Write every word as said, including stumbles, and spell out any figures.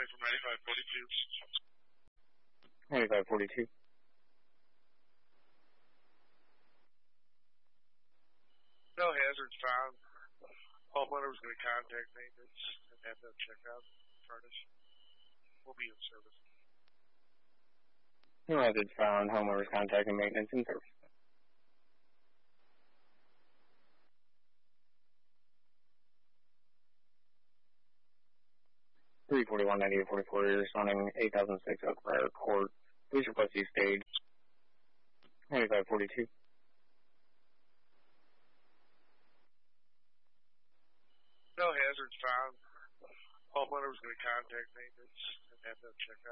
Tony from ninety-five forty-two. ninety-five forty-two. No hazards found. Homeowner was going to contact maintenance and have them check out the furnace. We'll be in service. No hazards found. Homeowners contacting maintenance in service. three forty-one ninety-eight forty-four, you're responding eight thousand six Oak Briar Court. Please request you stage. ninety-five forty-two. No hazards found. Homeowner was going to contact maintenance and have them check out.